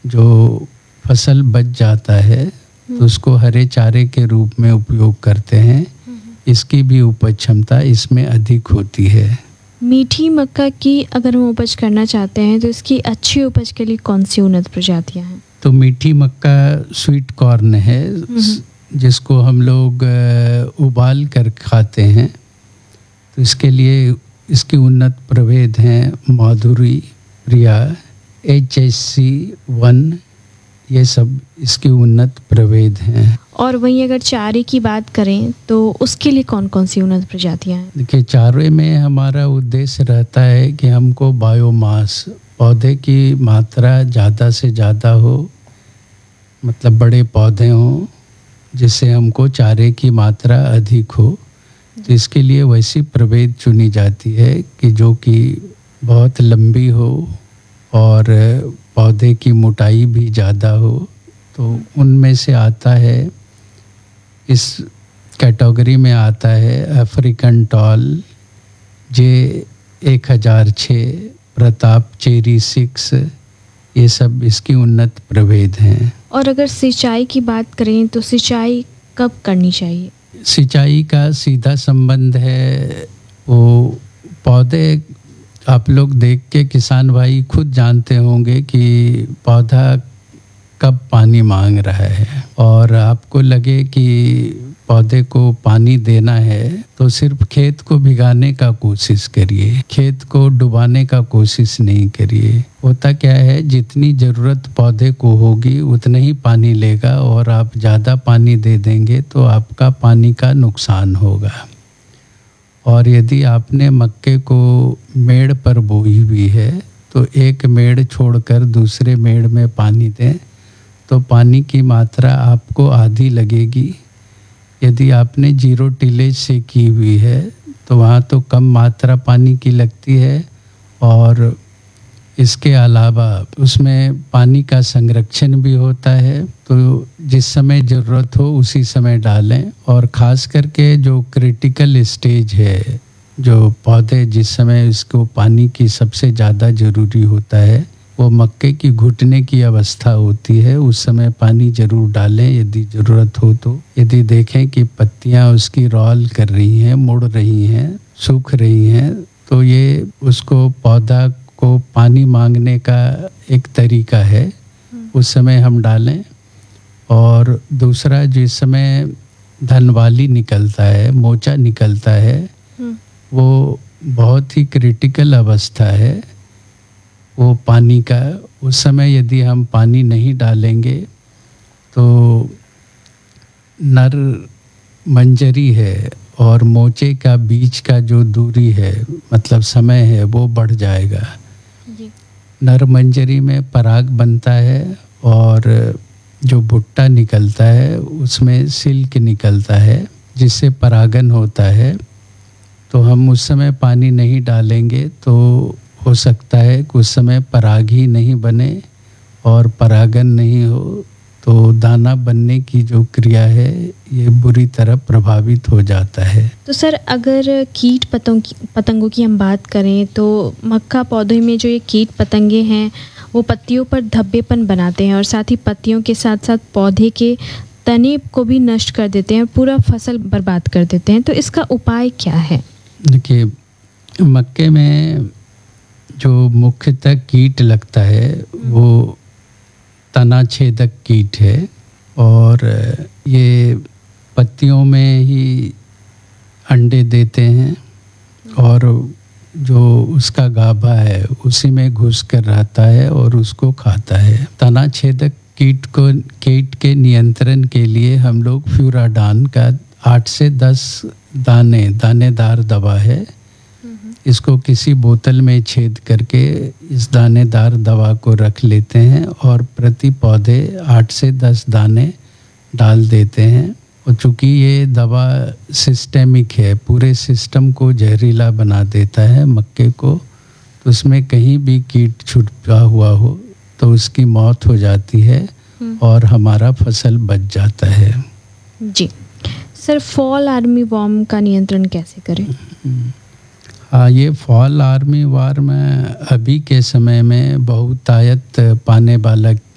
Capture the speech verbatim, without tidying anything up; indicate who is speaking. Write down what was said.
Speaker 1: जो फसल बच जाता है तो उसको हरे चारे के रूप में उपयोग करते हैं। इसकी भी उपज क्षमता इसमें अधिक होती है।
Speaker 2: मीठी मक्का की अगर हम उपज करना चाहते हैं तो इसकी अच्छी उपज के लिए कौन सी उन्नत प्रजातियां हैं?
Speaker 1: तो मीठी मक्का स्वीट कॉर्न है, जिसको हम लोग उबाल कर खाते हैं। तो इसके लिए इसकी उन्नत प्रभेद हैं माधुरी, प्रिया, एच एस सी वन, ये सब इसकी उन्नत प्रभेद हैं।
Speaker 2: और वहीं अगर चारे की बात करें तो उसके लिए कौन कौन सी उन्नत प्रजातियां हैं?
Speaker 1: देखिए, चारे में हमारा उद्देश्य रहता है कि हमको बायोमास, पौधे की मात्रा ज़्यादा से ज़्यादा हो, मतलब बड़े पौधे हों जिससे हमको चारे की मात्रा अधिक हो। तो इसके लिए वैसी प्रभेद चुनी जाती है कि जो कि बहुत लंबी हो और पौधे की मोटाई भी ज़्यादा हो। तो उनमें से आता है, इस कैटेगरी में आता है अफ्रीकन टॉल, जे एक हज़ार छः, प्रताप चेरी सिक्स, ये सब इसकी उन्नत प्रभेद हैं।
Speaker 2: और अगर सिंचाई की बात करें तो सिंचाई कब करनी चाहिए?
Speaker 1: सिंचाई का सीधा संबंध है, वो पौधे आप लोग देख के किसान भाई खुद जानते होंगे कि पौधा कब पानी मांग रहा है। और आपको लगे कि पौधे को पानी देना है तो सिर्फ खेत को भिगाने का कोशिश करिए, खेत को डुबाने का कोशिश नहीं करिए। होता क्या है, जितनी ज़रूरत पौधे को होगी उतना ही पानी लेगा, और आप ज़्यादा पानी दे देंगे तो आपका पानी का नुकसान होगा। और यदि आपने मक्के को मेड़ पर बोई हुई है तो एक मेड़ छोड़कर दूसरे मेड़ में पानी दें तो पानी की मात्रा आपको आधी लगेगी। यदि आपने जीरो टिलेज से की हुई है तो वहाँ तो कम मात्रा पानी की लगती है, और इसके अलावा उसमें पानी का संरक्षण भी होता है। तो जिस समय ज़रूरत हो उसी समय डालें। और ख़ास करके जो क्रिटिकल स्टेज है, जो पौधे जिस समय इसको पानी की सबसे ज़्यादा ज़रूरी होता है, वो मक्के की घुटने की अवस्था होती है, उस समय पानी ज़रूर डालें यदि ज़रूरत हो तो। यदि देखें कि पत्तियां उसकी रॉल कर रही हैं, मुड़ रही हैं, सूख रही हैं, तो ये उसको पौधा को पानी मांगने का एक तरीका है, उस समय हम डालें। और दूसरा, जिस समय धनवाली निकलता है, मोचा निकलता है, वो बहुत ही क्रिटिकल अवस्था है वो पानी का। उस समय यदि हम पानी नहीं डालेंगे तो नर मंजरी है और मोचे का बीच का जो दूरी है, मतलब समय है, वो बढ़ जाएगा। जी। नर मंजरी में पराग बनता है और जो भुट्टा निकलता है उसमें सिल्क निकलता है जिससे परागन होता है। तो हम उस समय पानी नहीं डालेंगे तो हो सकता है कुछ समय पराग ही नहीं बने और परागन नहीं हो, तो दाना बनने की जो क्रिया है ये बुरी तरह प्रभावित हो जाता है।
Speaker 2: तो सर, अगर कीट पतंग पतंगों की हम बात करें तो मक्का पौधे में जो ये कीट पतंगे हैं वो पत्तियों पर धब्बेपन बनाते हैं और साथ ही पत्तियों के साथ साथ पौधे के तने को भी नष्ट कर देते हैं, पूरा फसल बर्बाद कर देते हैं। तो इसका उपाय क्या है?
Speaker 1: देखिए, मक्के में जो मुख्यतः कीट लगता है वो तना छेदक कीट है, और ये पत्तियों में ही अंडे देते हैं और जो उसका गाभा है उसी में घुस कर रहता है और उसको खाता है। तना छेदक कीट को कीट के नियंत्रण के लिए हम लोग फ्यूराडान का आठ से दस दाने दानेदार दवा है, इसको किसी बोतल में छेद करके इस दानेदार दवा को रख लेते हैं और प्रति पौधे आठ से दस दाने डाल देते हैं। और चूँकि ये दवा सिस्टेमिक है, पूरे सिस्टम को जहरीला बना देता है मक्के को, तो उसमें कहीं भी कीट छुपा हुआ हो तो उसकी मौत हो जाती है और हमारा फसल बच जाता है।
Speaker 2: जी सर, फॉल आर्मी वर्म का नियंत्रण कैसे करें?
Speaker 1: हाँ, ये फॉल आर्मी वर्म अभी के समय में बहुतायत पाने वाला